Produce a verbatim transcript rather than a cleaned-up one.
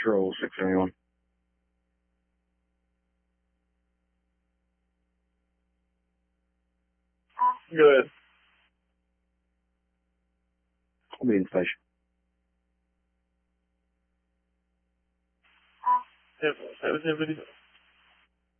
Patrol six seventy-one. Go ahead. I'll be in station. Yep, that was everybody.